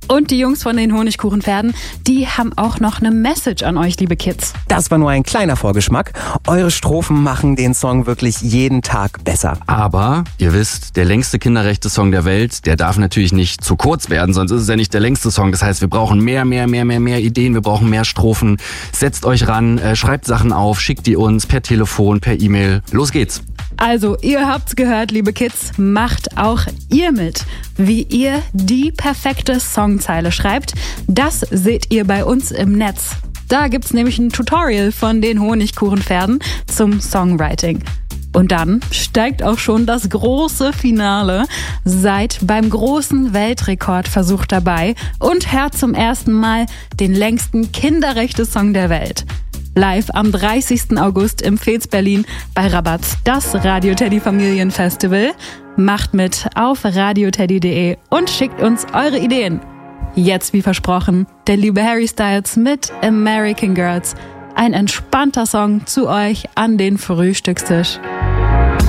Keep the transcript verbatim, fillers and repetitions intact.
Und die Jungs von den Honigkuchenpferden, die haben auch noch eine Message an euch, liebe Kids. Das war nur ein kleiner Vorgeschmack. Eure Strophen machen den Song wirklich jeden Tag besser. Aber, ihr wisst, der längste Kinderrechte-Song der Welt, der darf natürlich nicht zu kurz werden, sonst ist es ja nicht der längste Song. Das heißt, wir brauchen mehr, mehr, mehr, mehr, mehr Ideen, wir brauchen mehr Strophen. Setzt euch ran, äh, schreibt Sachen auf, schickt die uns per Telefon, per E-Mail. Los geht's! Also, ihr habt's gehört, liebe Kids, macht auch ihr mit. Wie ihr die perfekte Songzeile schreibt, das seht ihr bei uns im Netz. Da gibt's nämlich ein Tutorial von den Honigkuchenpferden zum Songwriting. Und dann steigt auch schon das große Finale. Seid beim großen Weltrekordversuch dabei und hört zum ersten Mal den längsten Kinderrechte-Song der Welt. Live am dreißigsten August im Fez Berlin bei Rabatz, das Radio Teddy Familienfestival. Macht mit auf radioteddy punkt de und schickt uns eure Ideen. Jetzt, wie versprochen, der liebe Harry Styles mit American Girls. Ein entspannter Song zu euch an den Frühstückstisch.